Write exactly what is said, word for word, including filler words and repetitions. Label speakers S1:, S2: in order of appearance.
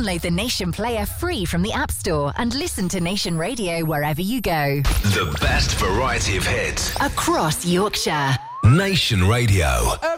S1: Download the Nation player free from the App Store and listen to Nation Radio wherever you go.
S2: The best variety of hits
S1: across Yorkshire.
S2: Nation Radio.